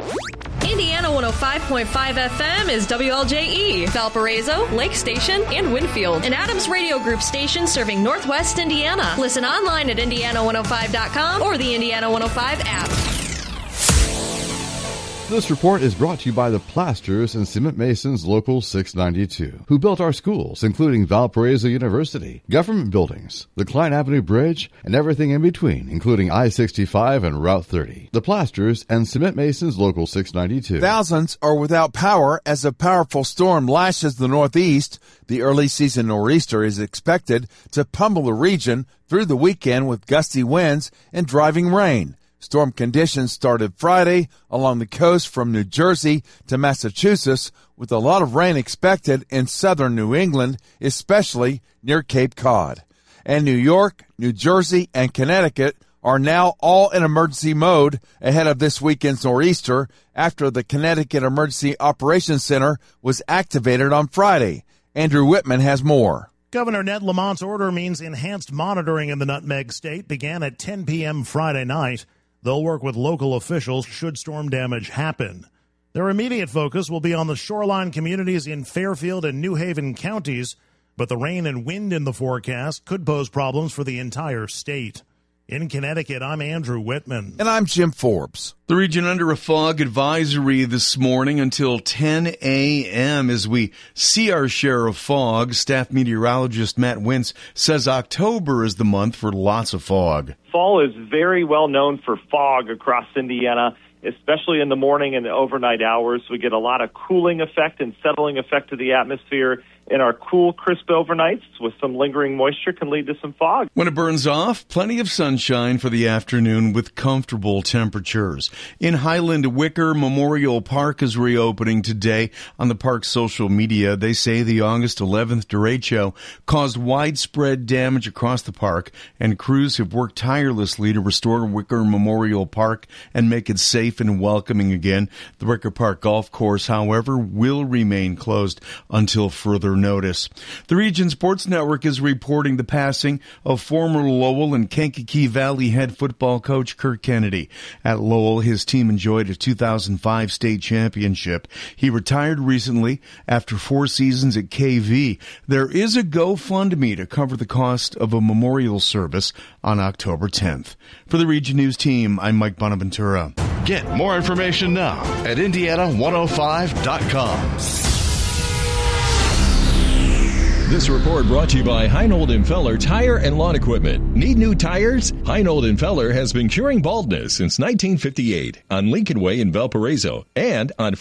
Indiana 105.5 FM is WLJE, Valparaiso, Lake Station, and Winfield, an Adams Radio Group station serving Northwest Indiana. Listen online at Indiana105.com or the Indiana 105 app. This report is brought to you by the Plasters and Cement Masons Local 692, who built our schools, including Valparaiso University, government buildings, the Klein Avenue Bridge, and everything in between, including I-65 and Route 30. The Plasters and Cement Masons Local 692. Thousands are without power as a powerful storm lashes the Northeast. The early season nor'easter is expected to pummel the region through the weekend with gusty winds and driving rain. Storm conditions started Friday along the coast from New Jersey to Massachusetts, with a lot of rain expected in southern New England, especially near Cape Cod. And New York, New Jersey, and Connecticut are now all in emergency mode ahead of this weekend's nor'easter after the Connecticut Emergency Operations Center was activated on Friday. Andrew Whitman has more. Governor Ned Lamont's order means enhanced monitoring in the Nutmeg State began at 10 p.m. Friday night. They'll work with local officials should storm damage happen. Their immediate focus will be on the shoreline communities in Fairfield and New Haven counties, but the rain and wind in the forecast could pose problems for the entire state. In Connecticut, I'm Andrew Whitman. And I'm Jim Forbes. The region under a fog advisory this morning until 10 a.m. as we see our share of fog. Staff meteorologist Matt Wintz says October is the month for lots of fog. Fall is very well known for fog across Indiana, especially in the morning and the overnight hours. We get a lot of cooling effect and settling effect to the atmosphere. And our cool, crisp overnights with some lingering moisture can lead to some fog. When it burns off, plenty of sunshine for the afternoon with comfortable temperatures. In Highland, Wicker Memorial Park is reopening today. On the park's social media, they say the August 11th derecho caused widespread damage across the park, and crews have worked tirelessly to restore Wicker Memorial Park and make it safe and welcoming again. The Wicker Park Golf Course, however, will remain closed until further notice. The Region Sports Network is reporting the passing of former Lowell and Kankakee Valley head football coach Kirk Kennedy. At Lowell, his team enjoyed a 2005 state championship. He retired recently after 4 seasons at KV. There is a GoFundMe to cover the cost of a memorial service on October 10th. For the Region News team, I'm Mike Bonaventura. Get more information now at Indiana105.com. This report brought to you by Heinold & Feller Tire and Lawn Equipment. Need new tires? Heinold & Feller has been curing baldness since 1958 on Lincoln Way in Valparaiso and on